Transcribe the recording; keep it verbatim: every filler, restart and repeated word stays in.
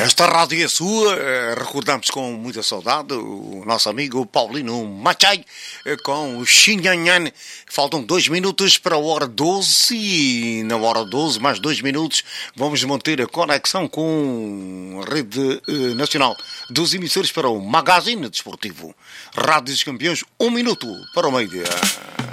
Esta rádio é sua, recordamos com muita saudade o nosso amigo Paulino Machai com o Xinhanhan. Faltam dois minutos para a hora doze e na hora doze, mais dois minutos, vamos manter a conexão com a rede nacional dos emissores para o Magazine Desportivo. Rádio dos Campeões, um minuto para o meio-dia.